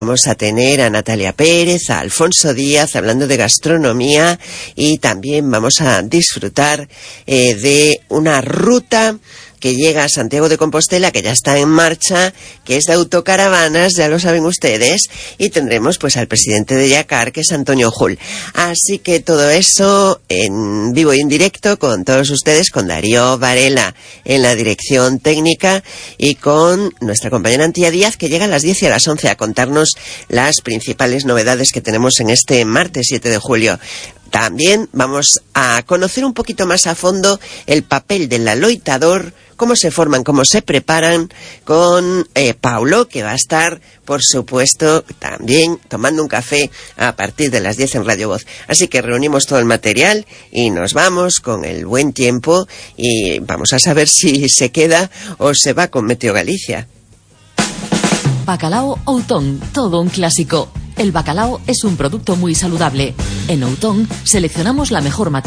Vamos a tener a Natalia Pérez, a Alfonso Díaz hablando de gastronomía y también vamos a disfrutar de una ruta que llega a Santiago de Compostela, que ya está en marcha, que es de autocaravanas, ya lo saben ustedes, y tendremos pues al presidente de Yacar, que es Antonio Jul. Así que todo eso en vivo y en directo con todos ustedes, con Darío Varela en la dirección técnica y con nuestra compañera Antía Díaz, que llega a las 10 y a las 11 a contarnos las principales novedades que tenemos en este martes 7 de julio. También vamos a conocer un poquito más a fondo el papel del aloitador, cómo se forman, cómo se preparan, con Paulo, que va a estar, por supuesto, también tomando un café a partir de las 10 en Radio Voz. Así que reunimos todo el material y nos vamos con el buen tiempo y vamos a saber si se queda o se va con Meteo Galicia. Bacalao Outón, todo un clásico. El bacalao es un producto muy saludable. En Outón seleccionamos la mejor materia